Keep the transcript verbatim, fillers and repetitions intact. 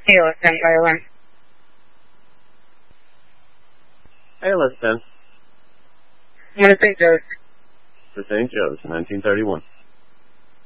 A L S ten, Violin. A L S ten. I'm going to Saint Joe's. For Saint Joe's, nineteen thirty-one.